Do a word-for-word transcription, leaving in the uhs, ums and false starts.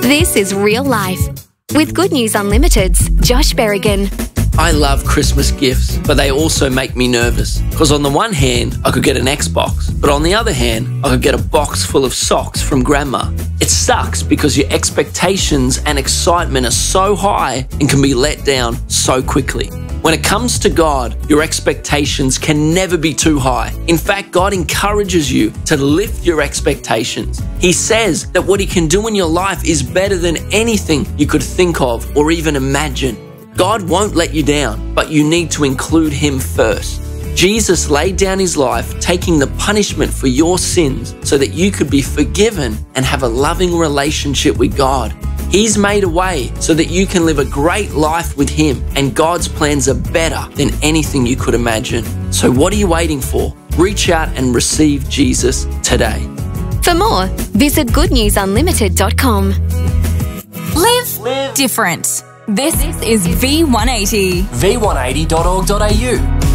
This is real life. With Good News Unlimited's Josh Berrigan. I love Christmas gifts, but they also make me nervous. Because on the one hand, I could get an Xbox, but on the other hand, I could get a box full of socks from Grandma. It sucks because your expectations and excitement are so high and can be let down so quickly. When it comes to God, your expectations can never be too high. In fact, God encourages you to lift your expectations. He says that what He can do in your life is better than anything you could think of or even imagine. God won't let you down, but you need to include Him first. Jesus laid down His life, taking the punishment for your sins so that you could be forgiven and have a loving relationship with God. He's made a way so that you can live a great life with Him, and God's plans are better than anything you could imagine. So what are you waiting for? Reach out and receive Jesus today. For more, visit good news unlimited dot com. Live, Live different. This is V one eighty. v one eighty dot org dot a u